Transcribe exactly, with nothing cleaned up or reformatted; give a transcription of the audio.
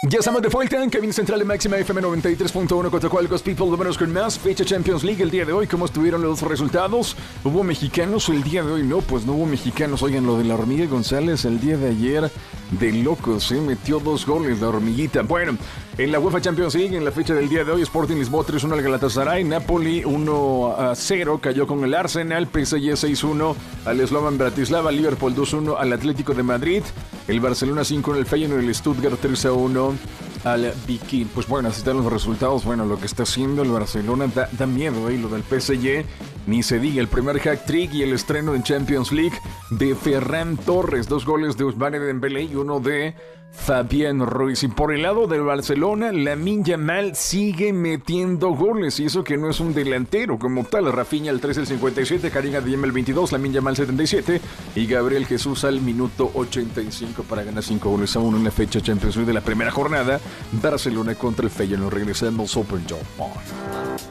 Ya estamos de vuelta en cabina central de Máxima F M noventa y tres punto uno contra Cualcos People, números con más. Fecha Champions League el día de hoy. ¿Cómo estuvieron los resultados? ¿Hubo mexicanos el día de hoy? No, pues no hubo mexicanos. Oigan, lo de la Hormiga González el día de ayer de locos, se ¿eh? metió dos goles la hormiguita. Bueno, en la UEFA Champions League, en la fecha del día de hoy, Sporting Lisboa tres uno al Galatasaray, Napoli uno a cero cayó con el Arsenal, P S G seis uno al Slovan Bratislava, Liverpool dos uno al Atlético de Madrid, el Barcelona cinco en el Feyenoord, el Stuttgart tres a uno al Viking. Pues bueno, así están los resultados. Bueno, lo que está haciendo el Barcelona da, da miedo, ¿eh? Lo del P S G, ni se diga. El primer hat-trick y el estreno en Champions League de Ferran Torres. Dos goles de Ousmane Dembélé y uno de Fabián Ruiz. Y por el lado del Barcelona, Lamine Yamal sigue metiendo goles. Y eso que no es un delantero como tal. Rafinha al trece, el cincuenta y siete, Karim Adeyemi al veintidós, Lamine Yamal setenta y siete y Gabriel Jesús al minuto ochenta y cinco para ganar cinco goles a uno en la fecha Champions League de la primera jornada. Barcelona contra el Feyenoord. Regresando al Super Joe.